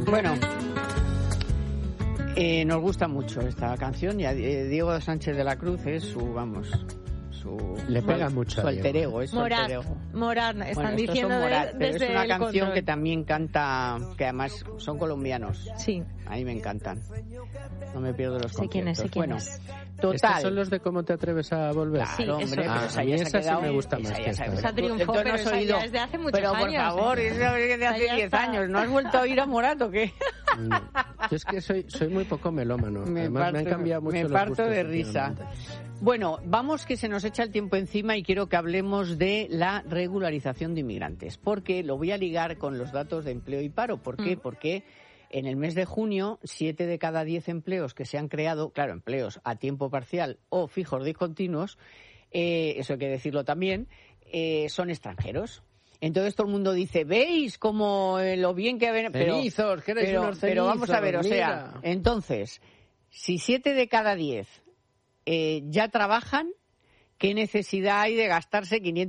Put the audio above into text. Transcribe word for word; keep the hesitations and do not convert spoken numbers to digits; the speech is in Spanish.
Bueno, eh, nos gusta mucho esta canción y a Diego Sánchez de la Cruz es su, vamos, su... Le pega su, mucho su a alter Diego. ego, es su Morat, alter ego. Morat, están Bueno, estos diciendo son Morat, de, pero desde es una el canción control. que también canta, que además son colombianos. Sí. A mí me encantan. No me pierdo los Sé quién es, sé quién bueno, es. total. ¿Estos son los de cómo te atreves a volver? Claro, Sí, hombre, eso pero Ah, esa a mí ya se esa ha sí quedado- me gusta más esa que ya se ha- esta. Esa triunfó, Entonces no pero has esa oído. ya es de hace muchos Pero por años, favor, ¿eh? es de hace Ya diez está. años. ¿No has vuelto a oír a Morat o qué? No. Yo es que soy, soy muy poco melómano. Me Además, parto, me han cambiado mucho me los parto gustos de risa. últimamente. Bueno, vamos que se nos echa el tiempo encima y quiero que hablemos de la regularización de inmigrantes, porque lo voy a ligar con los datos de empleo y paro. ¿Por qué? Mm. Porque en el mes de junio, siete de cada diez empleos que se han creado, claro, empleos a tiempo parcial o fijos discontinuos, eh, eso hay que decirlo también, eh, son extranjeros. Entonces todo el mundo dice, ¿veis cómo eh, lo bien que ven? Pero, Cenizos, que erais pero, unos pero vamos a ver, o cenizos, sea, mira. entonces, si siete de cada diez eh, ya trabajan, ¿qué necesidad hay de gastarse quinientos